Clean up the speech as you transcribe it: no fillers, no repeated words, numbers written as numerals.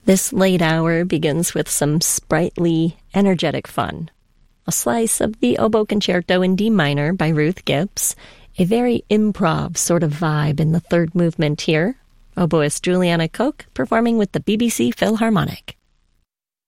This late hour begins with some sprightly, energetic fun. A slice of the Oboe Concerto in D minor by Ruth Gibbs, a very improv sort of vibe in the third movement here. Oboist Juliana Koch performing with the BBC Philharmonic.